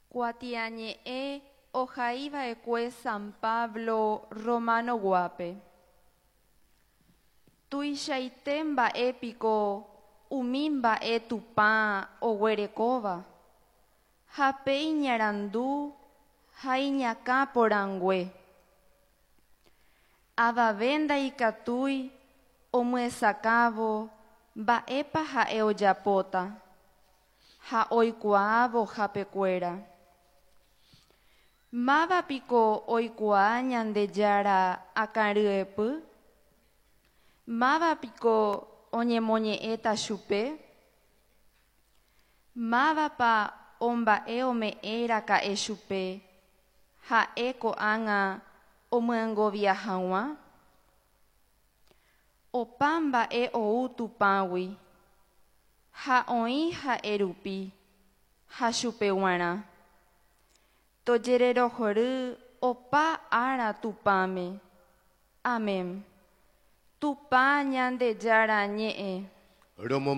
Kuatiañe'ẽ ohaiva'ekue San Pablo Romano guápe. Tuichaite mba'épiko umi mba'e tupã oguerekóva, ha pe iñarandu ha iñakã porangue. Avave ndaikatúi omyesakávo mba'épa ha'e ojapóta ha oikuaávo hapekuéra. Mávapiko oikuaa Ñandejára akary'epy? Mávapiko oñemoñe'ẽta chupe? Mávapa omba'e ome'ẽraka'e chupe ha'e ko'ág̃a omyangovia hag̃ua? Opa mba'e ou tupãgui ha oĩ ha'e rupi ha chupe g̃uarã. Tojererohory opa ára tupãme. Amén. Tupã Ñandejára ñe'ẽ.